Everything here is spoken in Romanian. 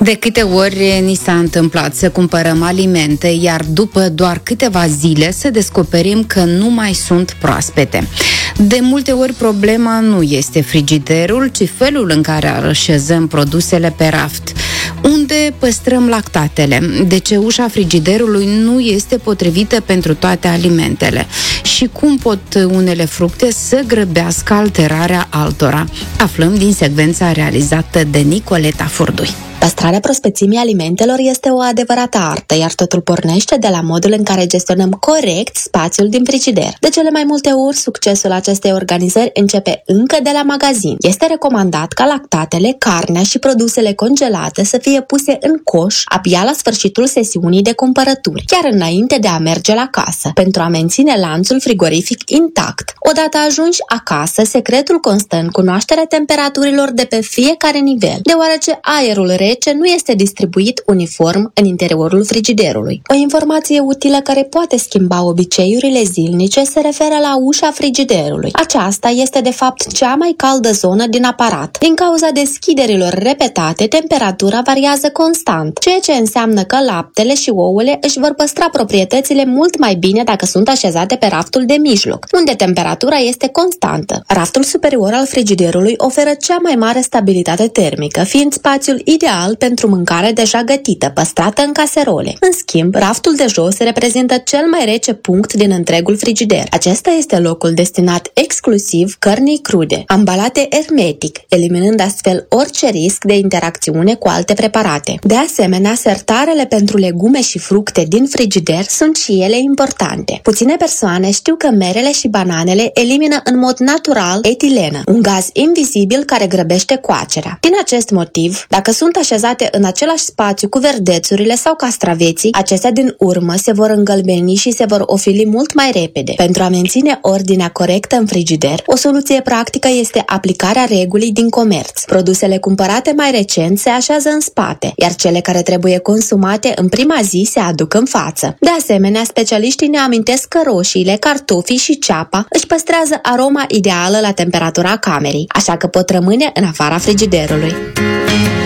De câte ori ni s-a întâmplat să cumpărăm alimente, iar după doar câteva zile să descoperim că nu mai sunt proaspete. De multe ori problema nu este frigiderul, ci felul în care așezăm produsele pe raft. Unde păstrăm lactatele? De ce ușa frigiderului nu este potrivită pentru toate alimentele? Și cum pot unele fructe să grăbească alterarea altora? Aflăm din secvența realizată de Nicoleta Furdui. Păstrarea prospețimii alimentelor este o adevărată artă, iar totul pornește de la modul în care gestionăm corect spațiul din frigider. De cele mai multe ori, succesul acestei organizări începe încă de la magazin. Este recomandat ca lactatele, carnea și produsele congelate să fie puse în coș abia la sfârșitul sesiunii de cumpărături, chiar înainte de a merge la casă, pentru a menține lanțul frigorific intact. Odată ajungi acasă, secretul constă în cunoașterea temperaturilor de pe fiecare nivel, deoarece aerul rece nu este distribuit uniform în interiorul frigiderului. O informație utilă care poate schimba obiceiurile zilnice se referă la ușa frigiderului. Aceasta este de fapt cea mai caldă zonă din aparat. Din cauza deschiderilor repetate, temperatura variază constant, ceea ce înseamnă că laptele și ouăle își vor păstra proprietățile mult mai bine dacă sunt așezate pe raftul de mijloc, unde temperatura este constantă. Raftul superior al frigiderului oferă cea mai mare stabilitate termică, fiind spațiul ideal pentru mâncare deja gătită, păstrată în caserole. În schimb, raftul de jos reprezintă cel mai rece punct din întregul frigider. Acesta este locul destinat exclusiv cărnii crude, ambalate hermetic, eliminând astfel orice risc de interacțiune cu alte preparate. De asemenea, sertarele pentru legume și fructe din frigider sunt și ele importante. Puține persoane știu că merele și bananele elimină în mod natural etilenă, un gaz invizibil care grăbește coacerea. Din acest motiv, dacă sunt așezate în același spațiu cu verdețurile sau castraveții, acestea din urmă se vor îngălbeni și se vor ofili mult mai repede. Pentru a menține ordinea corectă în frigider, o soluție practică este aplicarea regulii din comerț. Produsele cumpărate mai recent se așează în spate, iar cele care trebuie consumate în prima zi se aduc în față. De asemenea, specialiștii ne amintesc că roșiile, cartofii și ceapa își păstrează aroma ideală la temperatura camerei, așa că pot rămâne în afara frigiderului.